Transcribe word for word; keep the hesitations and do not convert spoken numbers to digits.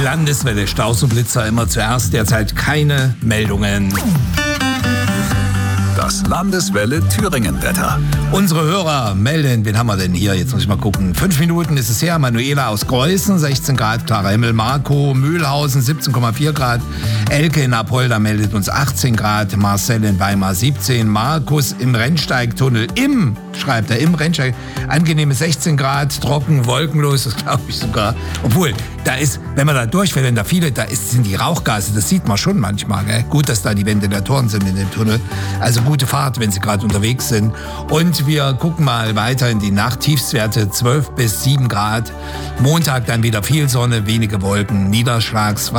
Landeswelle Stausumblitzer immer zuerst. Derzeit keine Meldungen. Das Landeswelle Thüringen-Wetter. Unsere Hörer melden, wen haben wir denn hier? Jetzt muss ich mal gucken. Fünf Minuten ist es her. Manuela aus Greußen, sechzehn Grad, klarer Himmel. Marco, Mühlhausen, siebzehn Komma vier Grad. Elke in Apolda meldet uns achtzehn Grad. Marcel in Weimar, siebzehn. Markus im Rennsteigtunnel, im, schreibt er, im Rennsteig, angenehme sechzehn Grad, trocken, wolkenlos, das glaube ich sogar. Obwohl, da ist, wenn man da durchfällt, wenn da viele, da ist, sind die Rauchgase, das sieht man schon manchmal. Gell? Gut, dass da die Ventilatoren sind in dem Tunnel. Also gute Fahrt, wenn Sie gerade unterwegs sind. Und wir gucken mal weiter in die Nacht. Tiefstwerte zwölf bis sieben Grad. Montag dann wieder viel Sonne, wenige Wolken, Niederschlagsfrei.